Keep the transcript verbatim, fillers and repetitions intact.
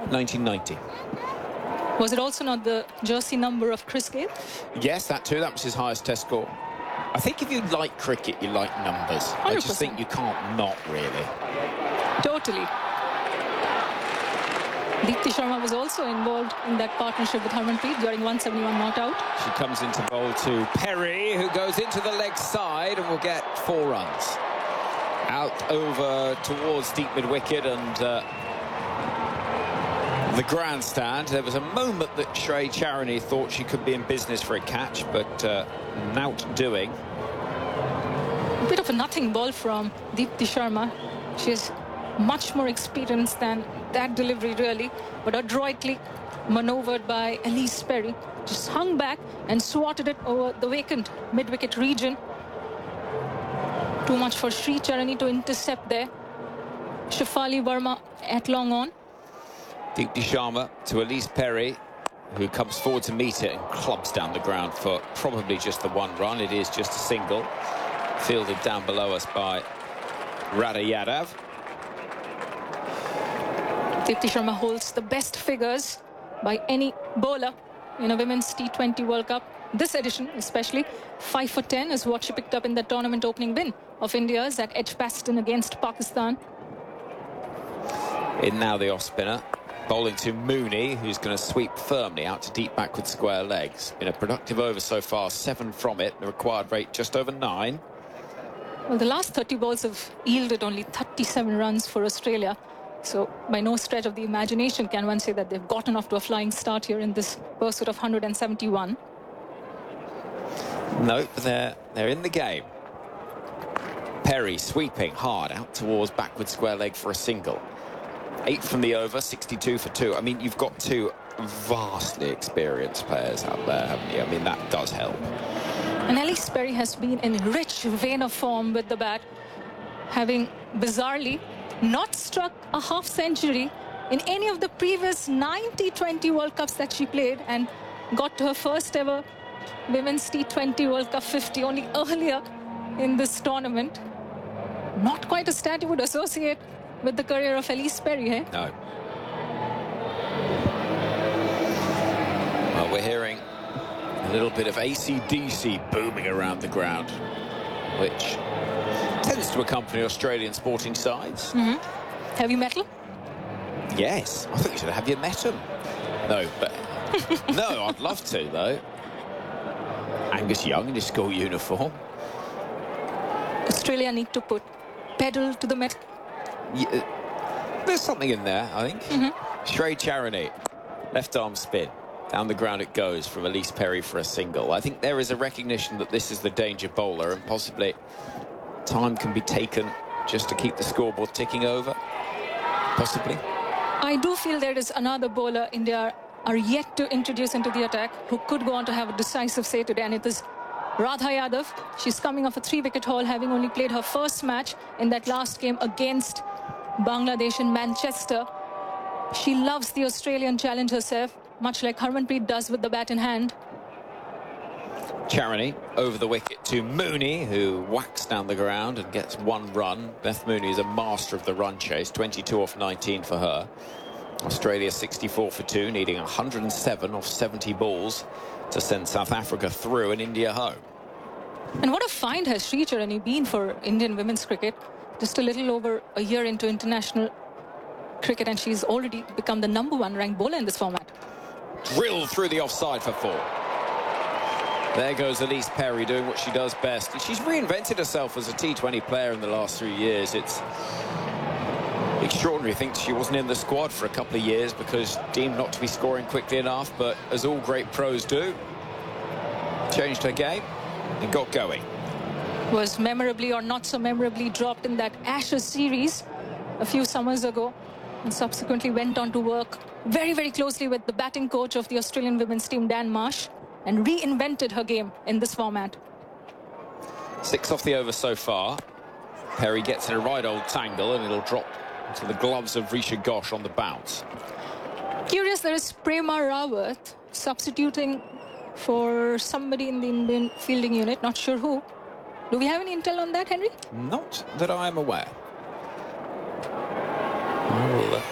nineteen ninety. Was it also not the jersey number of Chris Gayle? Yes, that too. That was his highest test score. I think if you like cricket, you like numbers. one hundred percent. I just think you can't not, really. Totally. Deepti Sharma was also involved in that partnership with Harmanpreet during one seventy-one not out. She comes into bowl to Perry, who goes into the leg side and will get four runs. Out over towards deep mid-wicket and uh, the grandstand. There was a moment that Shrey Charani thought she could be in business for a catch, but uh, not doing. A bit of a nothing ball from Deepti Sharma. She is much more experienced than that delivery, really, but adroitly maneuvered by Elise Perry. Just hung back and swatted it over the vacant mid-wicket region. Too much for Shrey Charani to intercept there. Shefali Verma at long on. Deepti Sharma to Elise Perry, who comes forward to meet it and clubs down the ground for probably just the one run. It is just a single. Fielded down below us by Radha Yadav. Deepti Sharma holds the best figures by any bowler in a Women's T twenty World Cup. This edition, especially, five for ten is what she picked up in the tournament opening win of India's at Edgbaston against Pakistan. In now the off-spinner, bowling to Mooney, who's going to sweep firmly out to deep backward square legs. In a productive over so far, seven from it, the required rate just over nine. Well, the last thirty balls have yielded only thirty-seven runs for Australia. So by no stretch of the imagination can one say that they've gotten off to a flying start here in this pursuit of one hundred seventy-one. No, they're, they're in the game. Perry sweeping hard out towards backward square leg for a single. Eight from the over, sixty-two for two. I mean, you've got two vastly experienced players out there, haven't you? I mean, that does help. And Elise Perry has been in rich vein of form with the bat, having bizarrely not struck a half century in any of the previous nine T twenty World Cups that she played, and got to her first ever Women's T twenty World Cup fifty only earlier in this tournament. Not quite a stat you would associate with the career of Elise Perry, eh? No. Well, we're hearing a little bit of A C D C booming around the ground, which tends to accompany Australian sporting sides. Mm-hmm. Heavy metal? Yes. I think you should have you met him. No, but... no, I'd love to, though. Angus Young in his school uniform. Australia need to put pedal to the metal. Yeah, there's something in there, I think. Mm-hmm. Shrey Charani, left arm spin. Down the ground it goes from Elise Perry for a single. I think there is a recognition that this is the danger bowler, and possibly time can be taken just to keep the scoreboard ticking over. Possibly. I do feel there is another bowler India are yet to introduce into the attack who could go on to have a decisive say today, and it is Radha Yadav. She's coming off a three-wicket haul, having only played her first match in that last game against Bangladesh in Manchester. She loves the Australian challenge herself, much like Harmanpreet does with the bat in hand. Charani over the wicket to Mooney, who whacks down the ground and gets one run. Beth Mooney is a master of the run chase, twenty-two off nineteen for her. Australia sixty-four for two, needing one hundred seven off seventy balls to send South Africa through and India home. And what a find has Shrey Charani been for Indian women's cricket. Just a little over a year into international cricket, and she's already become the number one ranked bowler in this format. Drilled through the offside for four. There goes Elise Perry doing what she does best. She's reinvented herself as a T twenty player in the last three years. It's extraordinary. I think she wasn't in the squad for a couple of years because deemed not to be scoring quickly enough, but as all great pros do, changed her game and got going. Was memorably or not so memorably dropped in that Ashes series a few summers ago, and subsequently went on to work very, very closely with the batting coach of the Australian women's team, Dan Marsh, and reinvented her game in this format. Six off the over so far. Perry gets in a right old tangle and it'll drop into the gloves of Risha Ghosh on the bounce. Curious, there is Prema Rawat substituting for somebody in the Indian fielding unit, not sure who. Do we have any intel on that, Henry? Not that I am aware. I will uh,